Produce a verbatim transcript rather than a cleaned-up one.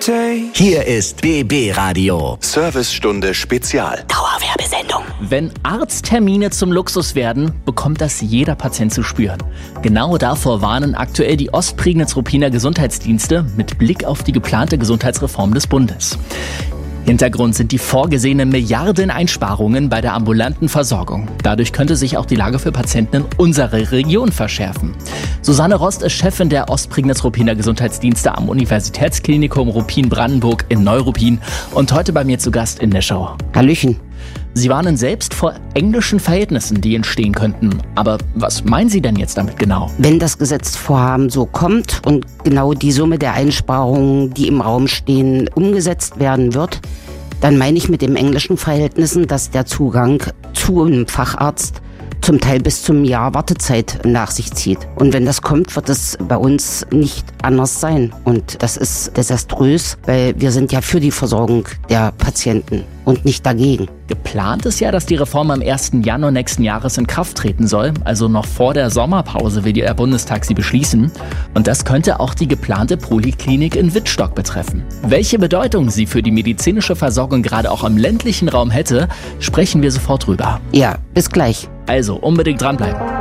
Hier ist B B Radio. Servicestunde Spezial. Dauerwerbesendung. Wenn Arzttermine zum Luxus werden, bekommt das jeder Patient zu spüren. Genau davor warnen aktuell die Ostprignitz-Ruppiner Gesundheitsdienste mit Blick auf die geplante Gesundheitsreform des Bundes. Hintergrund sind die vorgesehenen Milliardeneinsparungen bei der ambulanten Versorgung. Dadurch könnte sich auch die Lage für Patienten in unserer Region verschärfen. Susanne Rost ist Chefin der Ostprignitz-Ruppiner Gesundheitsdienste am Universitätsklinikum Ruppin-Brandenburg in Neuruppin und heute bei mir zu Gast in der Show. Hallöchen. Sie warnen selbst vor englischen Verhältnissen, die entstehen könnten. Aber was meinen Sie denn jetzt damit genau? Wenn das Gesetzesvorhaben so kommt und genau die Summe der Einsparungen, die im Raum stehen, umgesetzt werden wird, dann meine ich mit den englischen Verhältnissen, dass der Zugang zu einem Facharzt zum Teil bis zum Jahr Wartezeit nach sich zieht. Und wenn das kommt, wird es bei uns nicht anders sein. Und das ist desaströs, weil wir sind ja für die Versorgung der Patienten und nicht dagegen. Geplant ist ja, dass die Reform am ersten Januar nächsten Jahres in Kraft treten soll. Also noch vor der Sommerpause will der Bundestag sie beschließen. Und das könnte auch die geplante Poliklinik in Wittstock betreffen. Welche Bedeutung sie für die medizinische Versorgung gerade auch im ländlichen Raum hätte, sprechen wir sofort drüber. Ja, bis gleich. Also unbedingt dranbleiben.